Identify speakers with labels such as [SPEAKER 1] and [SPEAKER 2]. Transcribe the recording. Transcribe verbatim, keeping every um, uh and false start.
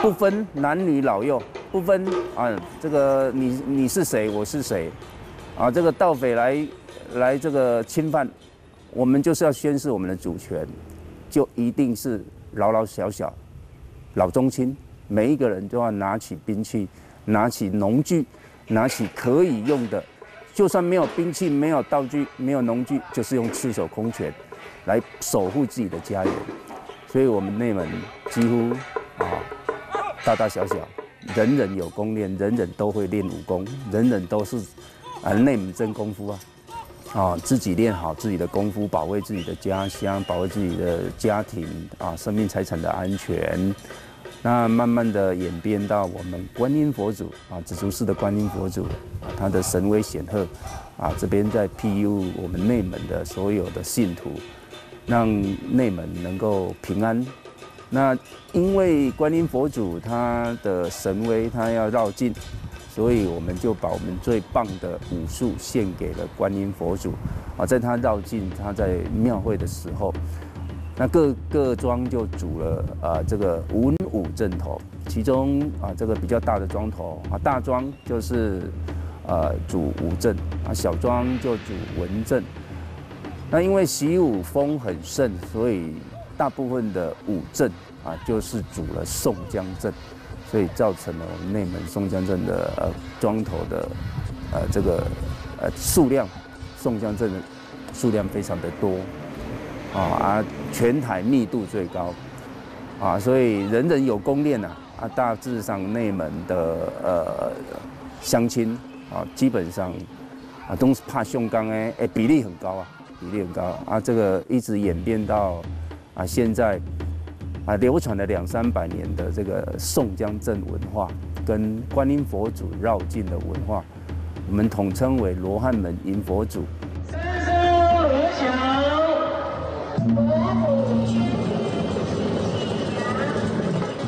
[SPEAKER 1] 不分男女老幼，不分啊这个你你是谁，我是谁，啊这个盗匪来来这个侵犯，我们就是要宣示我们的主权，就一定是老老小小、老中青，每一个人都要拿起兵器，拿起农具，拿起可以用的，就算没有兵器、没有道具、没有农具，就是用赤手空拳来守护自己的家园。所以我们内门几乎啊，大大小小，人人有功练，人人都会练武功，人人都是啊内门真功夫啊。啊，自己练好自己的功夫，保卫自己的家乡，保卫自己的家庭啊，生命财产的安全。那慢慢的演变到我们观音佛祖啊，紫竹寺的观音佛祖啊，他的神威显赫啊，这边在庇佑我们内门的所有的信徒，让内门能够平安。那因为观音佛祖他的神威，他要绕境。所以我们就把我们最棒的武术献给了观音佛祖，啊，在他绕境，他在庙会的时候，那各各庄就组了啊这个文武阵头，其中啊这个比较大的庄头啊大庄就是呃主武阵啊，小庄就主文阵。那因为习武风很盛，所以大部分的武阵啊就是主了宋江阵。所以造成了我们内门宋江镇的呃庄头的呃这个呃数量，宋江镇的数量非常的多，啊啊全台密度最高，啊所以人人有功练呐，啊大致上内门的呃乡亲啊基本上啊都是怕宋江哎哎比例很高啊，比例很高啊，这个一直演变到啊现在。啊，流传了两三百年的这个宋江镇文化，跟观音佛祖绕境的文化，我们统称为罗汉门迎佛祖。三声锣响，佛祖